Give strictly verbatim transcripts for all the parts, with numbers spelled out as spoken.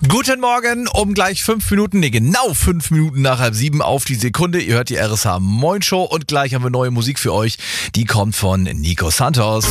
Guten Morgen, um gleich fünf Minuten, nee, genau fünf Minuten nach halb sieben auf die Sekunde. Ihr hört die R S H Moin Show und gleich haben wir neue Musik für euch. Die kommt von Nico Santos.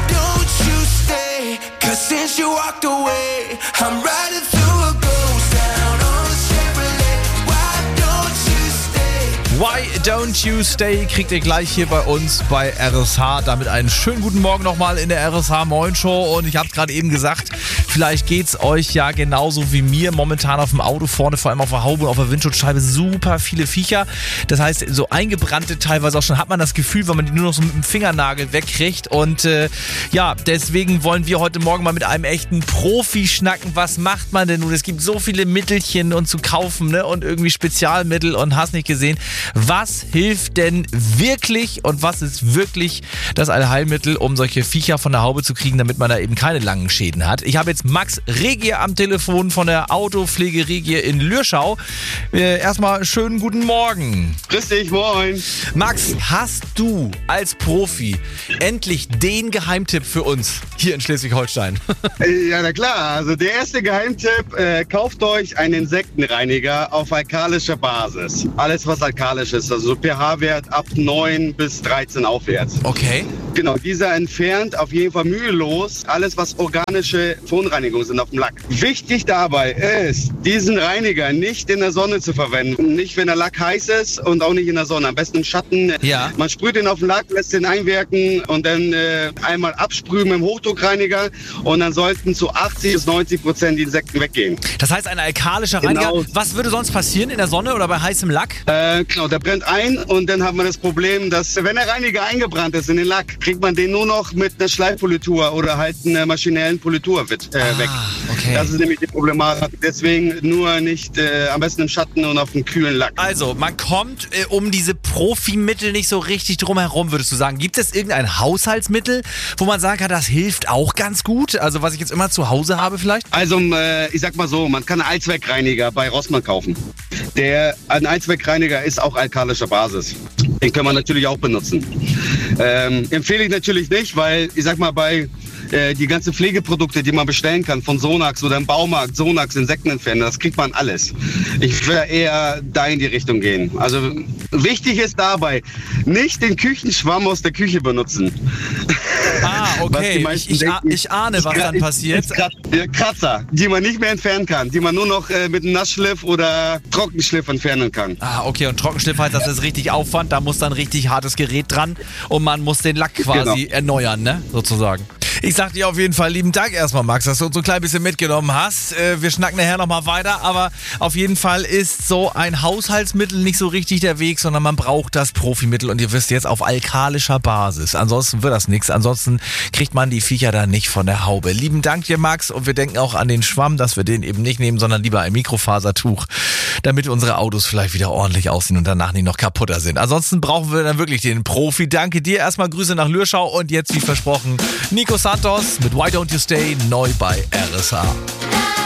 Why Don't You Stay kriegt ihr gleich hier bei uns bei R S H. Damit einen schönen guten Morgen nochmal in der R S H Moin Show. Und ich habe gerade eben gesagt, vielleicht geht's euch ja genauso wie mir. Momentan auf dem Auto vorne, vor allem auf der Haube und auf der Windschutzscheibe super viele Viecher. Das heißt, so eingebrannte teilweise auch schon, hat man das Gefühl, weil man die nur noch so mit dem Fingernagel wegkriegt. Und äh, ja, deswegen wollen wir heute Morgen mal mit einem echten Profi schnacken. Was macht man denn nun? Es gibt so viele Mittelchen und zu kaufen, ne? Und irgendwie Spezialmittel und hast nicht gesehen. Was hilft denn wirklich und was ist wirklich das Allheilmittel, um solche Viecher von der Haube zu kriegen, damit man da eben keine langen Schäden hat? Ich habe jetzt Max Regier am Telefon von der Autopflege Regier in Lürschau. Äh, erstmal schönen guten Morgen. Grüß dich, moin. Max, hast du als Profi endlich den Geheimtipp für uns hier in Schleswig-Holstein? Ja, na klar. Also der erste Geheimtipp, äh, kauft euch einen Insektenreiniger auf alkalischer Basis. Alles, was alkalisch ist, also pH-Wert ab neun bis dreizehn aufwärts. Okay. Genau, dieser entfernt auf jeden Fall mühelos alles, was organische Verunreinigungen sind auf dem Lack. Wichtig dabei ist, diesen Reiniger nicht in der Sonne zu verwenden. Nicht, wenn der Lack heiß ist und auch nicht in der Sonne. Am besten im Schatten. Ja. Man sprüht ihn auf den Lack, lässt den einwirken und dann äh, einmal absprühen mit dem Hochdruckreiniger und dann sollten zu achtzig bis neunzig Prozent die Insekten weggehen. Das heißt, ein alkalischer Reiniger. Genau. Was würde sonst passieren in der Sonne oder bei heißem Lack? Äh, genau, der brennt ein und dann hat man das Problem, dass wenn der Reiniger eingebrannt ist in den Lack, kriegt man den nur noch mit einer Schleifpolitur oder halt einer maschinellen Politur mit, äh, ah, weg. Okay. Das ist nämlich die Problematik. Deswegen nur nicht äh, am besten im Schatten und auf dem kühlen Lack. Also, man kommt äh, um diese Profimittel nicht so richtig drum herum, würdest du sagen. Gibt es irgendein Haushaltsmittel, wo man sagen kann, das hilft auch ganz gut? Also, was ich jetzt immer zu Hause habe vielleicht? Also, äh, ich sag mal so, man kann einen Allzweckreiniger bei Rossmann kaufen. Der, ein Allzweckreiniger ist auch alkalischer Basis. Den kann man natürlich auch benutzen. Ähm, empfehle ich natürlich nicht, weil, ich sag mal, bei äh, die ganzen Pflegeprodukte, die man bestellen kann, von Sonax oder im Baumarkt, Sonax, Insektenentferner, das kriegt man alles. Ich würde eher da in die Richtung gehen. Also wichtig ist dabei, nicht den Küchenschwamm aus der Küche benutzen. Ah, okay. Ich, ich, denken, ich ahne, was dann passiert. Kratzer, die man nicht mehr entfernen kann, die man nur noch äh, mit einem Nassschliff oder Trockenschliff entfernen kann. Ah, okay. Und Trockenschliff heißt, das ist richtig Aufwand. Da muss dann richtig hartes Gerät dran und man muss den Lack quasi genau. erneuern, ne? Sozusagen. Ich sag dir auf jeden Fall lieben Dank erstmal, Max, dass du uns so ein klein bisschen mitgenommen hast. Wir schnacken nachher nochmal weiter, aber auf jeden Fall ist so ein Haushaltsmittel nicht so richtig der Weg, sondern man braucht das Profimittel und ihr wisst jetzt auf alkalischer Basis. Ansonsten wird das nichts, ansonsten kriegt man die Viecher da nicht von der Haube. Lieben Dank dir, Max, und wir denken auch an den Schwamm, dass wir den eben nicht nehmen, sondern lieber ein Mikrofasertuch, damit unsere Autos vielleicht wieder ordentlich aussehen und danach nicht noch kaputter sind. Ansonsten brauchen wir dann wirklich den Profi. Danke dir, erstmal Grüße nach Lürschau und jetzt wie versprochen Nico Santos mit Why Don't You Stay neu bei R S H.